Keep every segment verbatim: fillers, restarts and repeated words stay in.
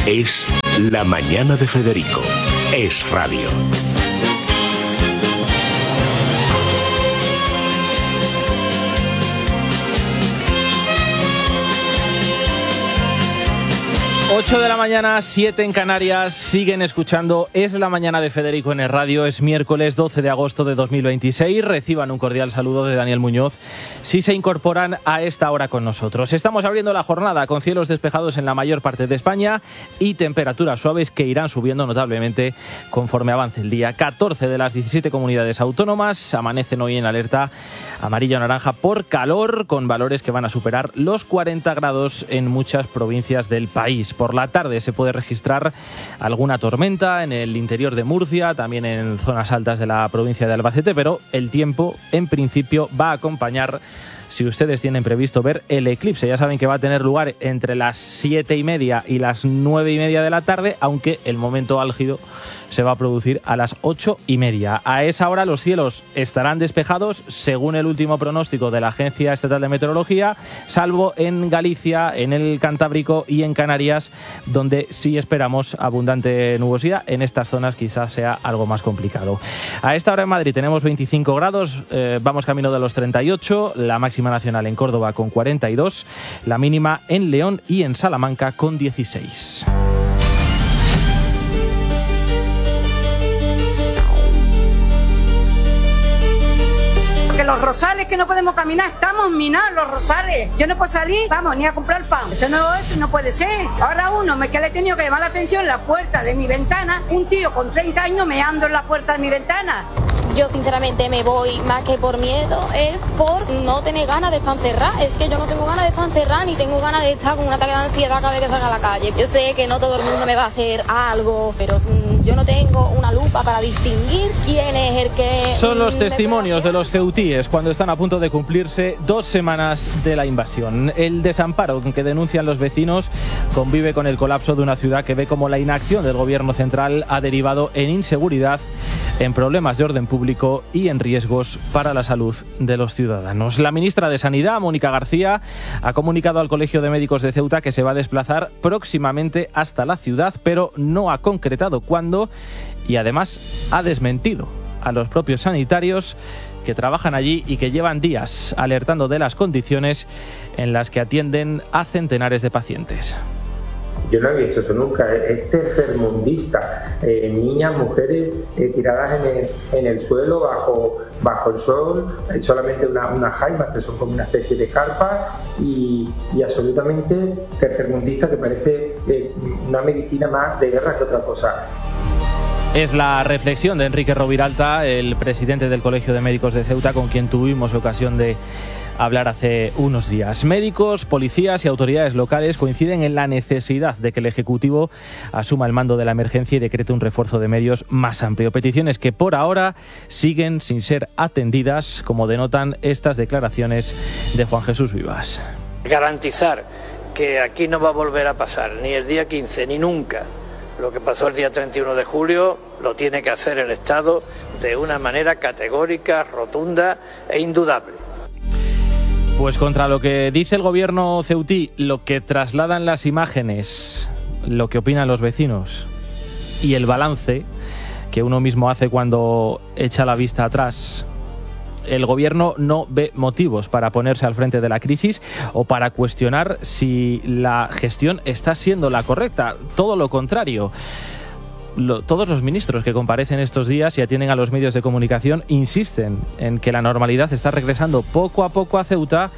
Es La Mañana de Federico. Es radio. ocho de la mañana, siete en Canarias, siguen escuchando Es la Mañana de Federico en el radio. Es miércoles doce de agosto de dos mil veintiséis. Reciban un cordial saludo de Daniel Muñoz si se incorporan a esta hora con nosotros. Estamos abriendo la jornada con cielos despejados en la mayor parte de España y temperaturas suaves que irán subiendo notablemente conforme avance el día. catorce de las diecisiete comunidades autónomas amanecen hoy en alerta amarilla o naranja por calor, con valores que van a superar los cuarenta grados en muchas provincias del país. Por la tarde se puede registrar alguna tormenta en el interior de Murcia, también en zonas altas de la provincia de Albacete, pero el tiempo en principio va a acompañar si ustedes tienen previsto ver el eclipse. Ya saben que va a tener lugar entre las siete y media y las nueve y media de la tarde, aunque el momento álgido se va a producir a las ocho y media. A esa hora los cielos estarán despejados, según el último pronóstico de la Agencia Estatal de Meteorología, salvo en Galicia, en el Cantábrico y en Canarias, donde sí esperamos abundante nubosidad. En estas zonas quizás sea algo más complicado. A esta hora en Madrid tenemos veinticinco grados, eh, vamos camino de los treinta y ocho, la máxima nacional en Córdoba con cuarenta y dos, la mínima en León y en Salamanca con dieciséis. Los rosales que no podemos caminar, estamos minados los rosales. Yo no puedo salir, vamos, ni a comprar pan. Eso no, eso no puede ser. Ahora uno me que le he tenido que llamar la atención en la puerta de mi ventana, un tío con treinta años meando en la puerta de mi ventana. Yo sinceramente me voy más que por miedo, es por no tener ganas de estar encerrada. Es que yo no tengo ganas de estar encerrada ni tengo ganas de estar con un ataque de ansiedad cada vez que salga a la calle. Yo sé que no todo el mundo me va a hacer algo, pero mmm, yo no tengo una lupa para distinguir quién es el que... Son los testimonios de los ceutíes cuando están a punto de cumplirse dos semanas de la invasión. El desamparo que denuncian los vecinos convive con el colapso de una ciudad que ve como la inacción del gobierno central ha derivado en inseguridad, en problemas de orden público y en riesgos para la salud de los ciudadanos. La ministra de Sanidad, Mónica García, ha comunicado al Colegio de Médicos de Ceuta que se va a desplazar próximamente hasta la ciudad, pero no ha concretado cuándo y además ha desmentido a los propios sanitarios que trabajan allí y que llevan días alertando de las condiciones en las que atienden a centenares de pacientes. Yo no he visto eso nunca, es tercermundista, eh, niñas, mujeres eh, tiradas en el, en el suelo bajo, bajo el sol, eh, solamente una, unas jaimas que son como una especie de carpa y, y absolutamente tercermundista, que parece eh, una medicina más de guerra que otra cosa. Es la reflexión de Enrique Roviralta, el presidente del Colegio de Médicos de Ceuta, con quien tuvimos ocasión de hablar hace unos días. Médicos, policías y autoridades locales coinciden en la necesidad de que el Ejecutivo asuma el mando de la emergencia y decrete un refuerzo de medios más amplio. Peticiones que por ahora siguen sin ser atendidas, como denotan estas declaraciones de Juan Jesús Vivas. Garantizar que aquí no va a volver a pasar ni el día quince ni nunca lo que pasó el día treinta y uno de julio, lo tiene que hacer el Estado de una manera categórica, rotunda e indudable. Pues contra lo que dice el gobierno ceutí, lo que trasladan las imágenes, lo que opinan los vecinos y el balance que uno mismo hace cuando echa la vista atrás, el gobierno no ve motivos para ponerse al frente de la crisis o para cuestionar si la gestión está siendo la correcta. Todo lo contrario. Lo, todos los ministros que comparecen estos días y atienden a los medios de comunicación insisten en que la normalidad está regresando poco a poco a Ceuta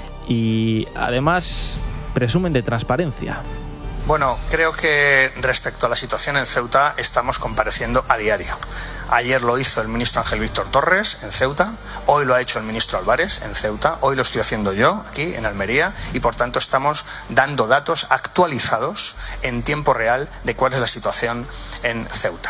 y además presumen de transparencia. Bueno, creo que respecto a la situación en Ceuta estamos compareciendo a diario. Ayer lo hizo el ministro Ángel Víctor Torres en Ceuta, hoy lo ha hecho el ministro Álvarez en Ceuta, hoy lo estoy haciendo yo aquí en Almería y por tanto estamos dando datos actualizados en tiempo real de cuál es la situación en Ceuta.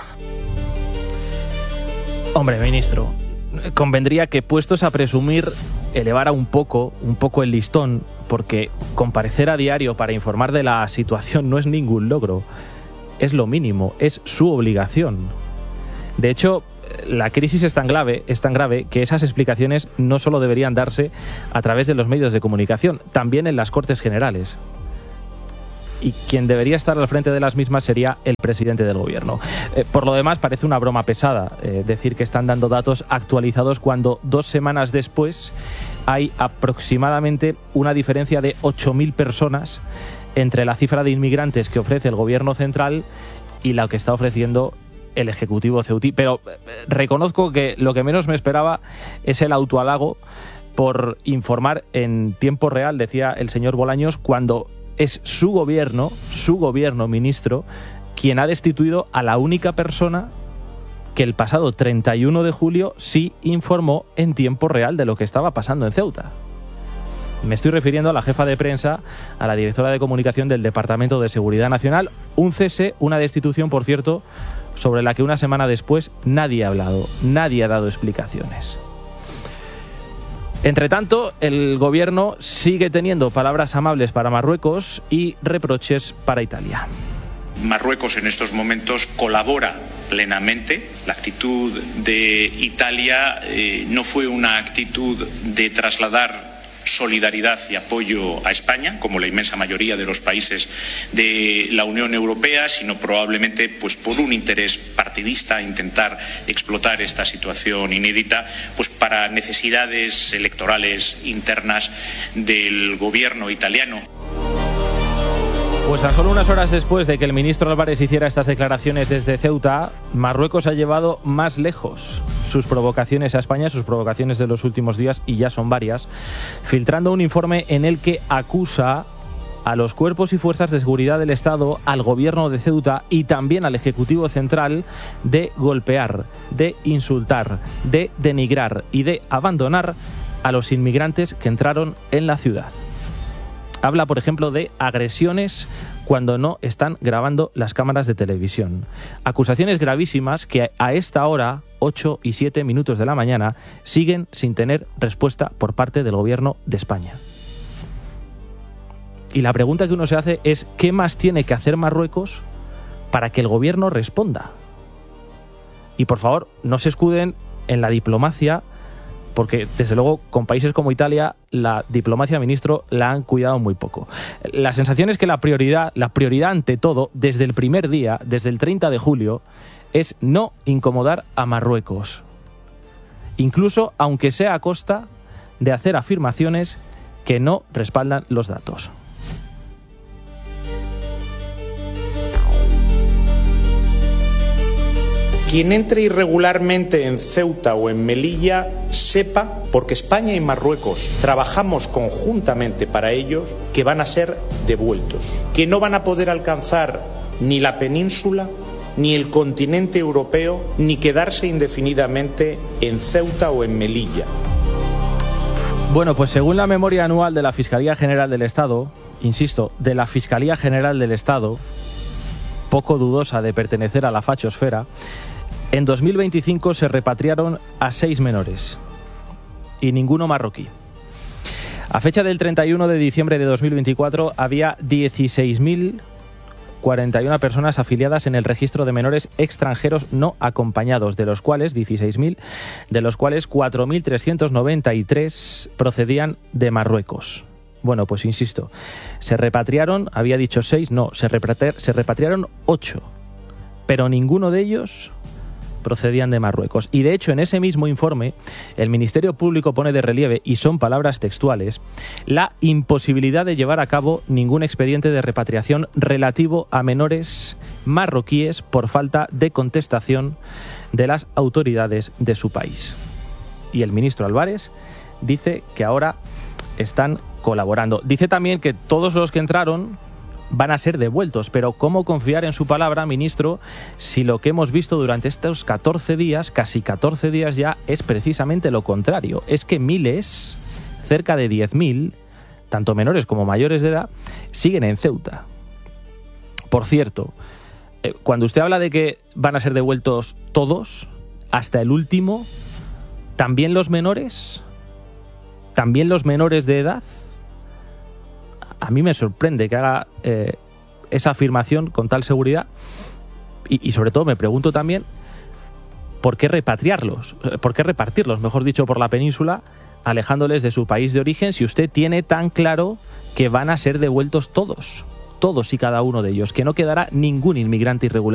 Hombre, ministro, convendría que puestos a presumir elevara un poco, un poco el listón, porque comparecer a diario para informar de la situación no es ningún logro, es lo mínimo, es su obligación. De hecho, la crisis es tan grave, es tan grave que esas explicaciones no solo deberían darse a través de los medios de comunicación, también en las Cortes Generales. y quien debería estar al frente de las mismas sería el presidente del gobierno. Eh, por lo demás, parece una broma pesada eh, decir que están dando datos actualizados cuando dos semanas después hay aproximadamente una diferencia de ocho mil personas entre la cifra de inmigrantes que ofrece el gobierno central y la que está ofreciendo el ejecutivo ceutí. Pero eh, reconozco que lo que menos me esperaba es el autohalago por informar en tiempo real, decía el señor Bolaños, cuando es su gobierno, su gobierno, ministro, quien ha destituido a la única persona que el pasado treinta y uno de julio sí informó en tiempo real de lo que estaba pasando en Ceuta. Me estoy refiriendo a la jefa de prensa, a la directora de comunicación del Departamento de Seguridad Nacional, un cese, una destitución, por cierto, sobre la que una semana después nadie ha hablado, nadie ha dado explicaciones. Entre tanto, el gobierno sigue teniendo palabras amables para Marruecos y reproches para Italia. Marruecos en estos momentos colabora plenamente. La actitud de Italia eh, no fue una actitud de trasladar solidaridad y apoyo a España, como la inmensa mayoría de los países de la Unión Europea, sino probablemente pues por un interés partidista, intentar explotar esta situación inédita pues para necesidades electorales internas del gobierno italiano. Pues a solo unas horas después de que el ministro Álvarez hiciera estas declaraciones desde Ceuta, Marruecos ha llevado más lejos sus provocaciones a España, sus provocaciones de los últimos días, y ya son varias, filtrando un informe en el que acusa a los cuerpos y fuerzas de seguridad del Estado, al gobierno de Ceuta y también al Ejecutivo Central de golpear, de insultar, de denigrar y de abandonar a los inmigrantes que entraron en la ciudad. Habla, por ejemplo, de agresiones cuando no están grabando las cámaras de televisión. Acusaciones gravísimas que a esta hora, ocho y siete minutos de la mañana, siguen sin tener respuesta por parte del gobierno de España. Y la pregunta que uno se hace es, ¿qué más tiene que hacer Marruecos para que el gobierno responda? Y por favor, no se escuden en la diplomacia, porque desde luego con países como Italia la diplomacia, ministro, la han cuidado muy poco. La sensación es que la prioridad, la prioridad ante todo, desde el primer día, desde el treinta de julio, es no incomodar a Marruecos. Incluso aunque sea a costa de hacer afirmaciones que no respaldan los datos. Quien entre irregularmente en Ceuta o en Melilla sepa, porque España y Marruecos trabajamos conjuntamente para ellos, que van a ser devueltos, que no van a poder alcanzar ni la península, ni el continente europeo, ni quedarse indefinidamente en Ceuta o en Melilla. Bueno, pues según la memoria anual de la Fiscalía General del Estado, insisto, de la Fiscalía General del Estado, poco dudosa de pertenecer a la fachosfera, en dos mil veinticinco se repatriaron a seis menores y ninguno marroquí. A fecha del treinta y uno de diciembre de dos mil veinticuatro había dieciséis mil cuarenta y una personas afiliadas en el registro de menores extranjeros no acompañados, de los cuales dieciséis mil, de los cuales cuatro mil trescientos noventa y tres procedían de Marruecos. Bueno, pues insisto, se repatriaron, había dicho seis, no, se, repatri- se repatriaron ocho, pero ninguno de ellos procedían de Marruecos. Y de hecho, en ese mismo informe, el Ministerio Público pone de relieve, y son palabras textuales, la imposibilidad de llevar a cabo ningún expediente de repatriación relativo a menores marroquíes por falta de contestación de las autoridades de su país. Y el ministro Álvarez dice que ahora están colaborando. Dice también que todos los que entraron van a ser devueltos, pero ¿cómo confiar en su palabra, ministro, si lo que hemos visto durante estos catorce días, casi catorce días ya, es precisamente lo contrario? Es que miles, cerca de diez mil, tanto menores como mayores de edad, siguen en Ceuta. Por cierto, eh, cuando usted habla de que van a ser devueltos todos, hasta el último, ¿también los menores? ¿También los menores de edad? A mí me sorprende que haga eh, esa afirmación con tal seguridad y, y sobre todo me pregunto también ¿por qué repatriarlos? ¿Por qué repartirlos, mejor dicho, por la península, alejándoles de su país de origen si usted tiene tan claro que van a ser devueltos todos? todos y cada uno de ellos, que no quedará ningún inmigrante irregular